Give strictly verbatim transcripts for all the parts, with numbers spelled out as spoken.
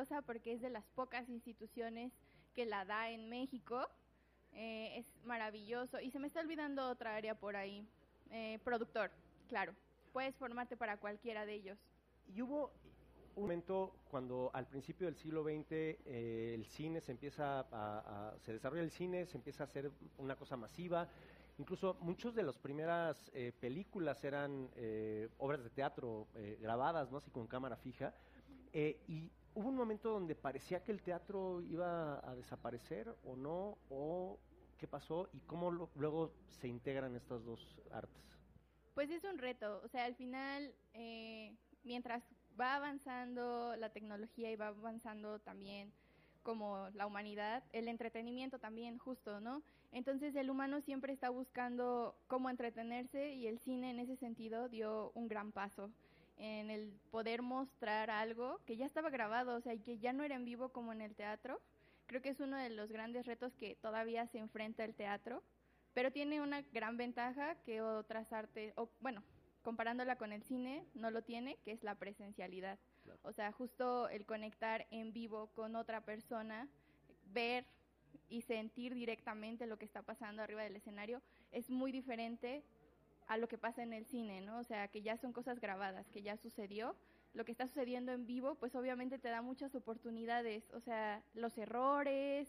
orgullosa porque es de las pocas instituciones que la da en México. Eh, es maravilloso. Y se me está olvidando otra área por ahí. Eh, productor, claro. Puedes formarte para cualquiera de ellos. Y hubo un momento cuando al principio del siglo veinte eh, el cine se empieza a, a, se desarrolla el cine, se empieza a hacer una cosa masiva. Incluso muchas de las primeras eh, películas eran eh, obras de teatro eh, grabadas, ¿no? Así con cámara fija. Eh, y hubo un momento donde parecía que el teatro iba a desaparecer o no, o qué pasó y cómo lo, luego se integran estas dos artes. Pues es un reto, o sea, al final, eh, mientras va avanzando la tecnología y va avanzando también como la humanidad, el entretenimiento también, justo, ¿no? Entonces el humano siempre está buscando cómo entretenerse y el cine en ese sentido dio un gran paso en el poder mostrar algo que ya estaba grabado, o sea, y que ya no era en vivo como en el teatro. Creo que es uno de los grandes retos que todavía se enfrenta el teatro, pero tiene una gran ventaja que otras artes, o bueno, comparándola con el cine, no lo tiene, que es la presencialidad. Claro. O sea, justo el conectar en vivo con otra persona, ver y sentir directamente lo que está pasando arriba del escenario, es muy diferente a lo que pasa en el cine, ¿no? O sea, que ya son cosas grabadas, que ya sucedió. Lo que está sucediendo en vivo, pues obviamente te da muchas oportunidades, o sea, los errores,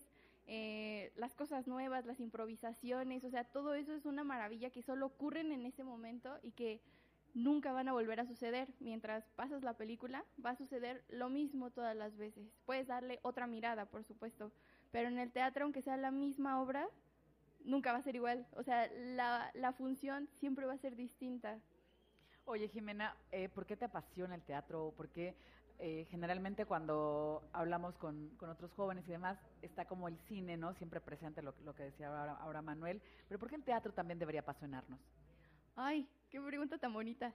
eh, las cosas nuevas, las improvisaciones, o sea, todo eso es una maravilla que solo ocurren en ese momento y que nunca van a volver a suceder. Mientras pasas la película, va a suceder lo mismo todas las veces. Puedes darle otra mirada, por supuesto, pero en el teatro, aunque sea la misma obra, nunca va a ser igual. O sea, la, la función siempre va a ser distinta. Oye, Jimena, eh, ¿por qué te apasiona el teatro? ¿Por qué eh, generalmente cuando hablamos con, con otros jóvenes y demás, está como el cine, ¿no? Siempre presente lo, lo que decía ahora, ahora Manuel. Pero ¿por qué el teatro también debería apasionarnos? Ay, qué pregunta tan bonita.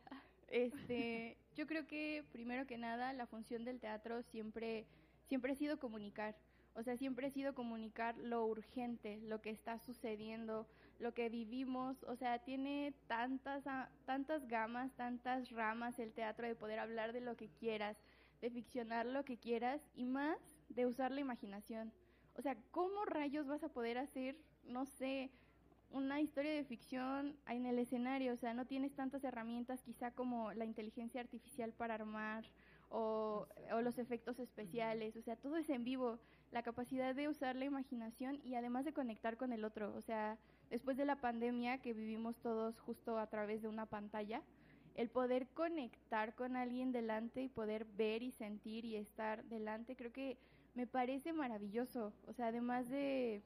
Este, yo creo que primero que nada la función del teatro siempre, siempre ha sido comunicar. O sea, siempre ha sido comunicar lo urgente, lo que está sucediendo, lo que vivimos. O sea, tiene tantas, tantas gamas, tantas ramas el teatro de poder hablar de lo que quieras, de ficcionar lo que quieras y más de usar la imaginación. O sea, ¿cómo rayos vas a poder hacer, no sé, una historia de ficción en el escenario? O sea, no tienes tantas herramientas quizá como la inteligencia artificial para armar o, o los efectos especiales. O sea, todo es en vivo. La capacidad de usar la imaginación y además de conectar con el otro. O sea, después de la pandemia que vivimos todos justo a través de una pantalla, el poder conectar con alguien delante y poder ver y sentir y estar delante, creo que me parece maravilloso. O sea, además de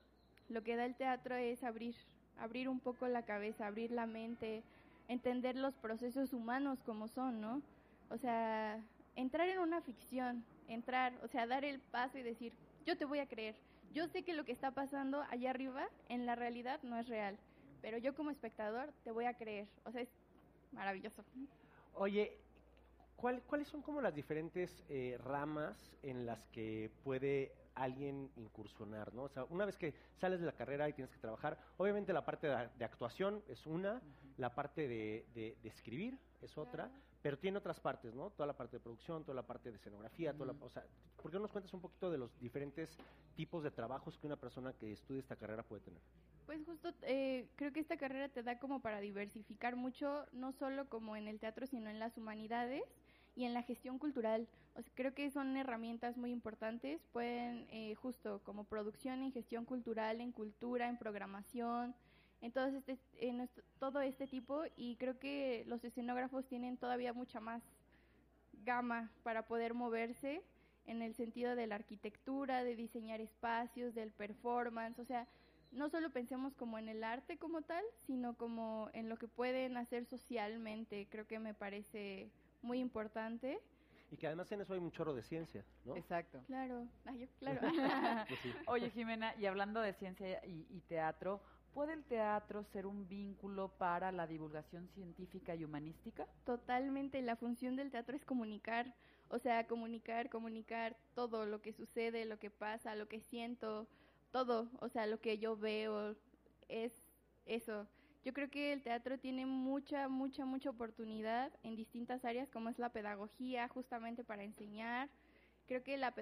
lo que da el teatro es abrir, abrir un poco la cabeza, abrir la mente, entender los procesos humanos como son, ¿no? O sea, entrar en una ficción, entrar, o sea, dar el paso y decir, yo te voy a creer. Yo sé que lo que está pasando allá arriba en la realidad no es real, pero yo como espectador te voy a creer. O sea, es maravilloso. Oye, ¿cuál, ¿cuáles son como las diferentes eh, ramas en las que puede alguien incursionar, ¿no? O sea, una vez que sales de la carrera y tienes que trabajar, obviamente la parte de, de actuación es una, uh-huh. La parte de, de, de escribir es otra, claro. Pero tiene otras partes, ¿no? Toda la parte de producción, toda la parte de escenografía, uh-huh. toda la, o sea, ¿por qué no nos cuentas un poquito de los diferentes tipos de trabajos que una persona que estudia esta carrera puede tener? Pues justo eh, creo que esta carrera te da como para diversificar mucho, no solo como en el teatro, sino en las humanidades y en la gestión cultural. O sea, creo que son herramientas muy importantes. Pueden eh, justo como producción en gestión cultural, en cultura, en programación, en todo este, en esto, todo este tipo. Y creo que los escenógrafos tienen todavía mucha más gama para poder moverse en el sentido de la arquitectura, de diseñar espacios, del performance. O sea, no solo pensemos como en el arte como tal, sino como en lo que pueden hacer socialmente. Creo que me parece muy importante. Y que además en eso hay un chorro de ciencia, ¿no? Exacto. Claro, ah, yo, claro. Pues sí. Oye, Jimena, y hablando de ciencia y, y teatro, ¿puede el teatro ser un vínculo para la divulgación científica y humanística? Totalmente, la función del teatro es comunicar, o sea, comunicar, comunicar todo lo que sucede, lo que pasa, lo que siento, todo, o sea, lo que yo veo, es eso. Yo creo que el teatro tiene mucha, mucha, mucha oportunidad en distintas áreas, como es la pedagogía, justamente para enseñar. Creo que la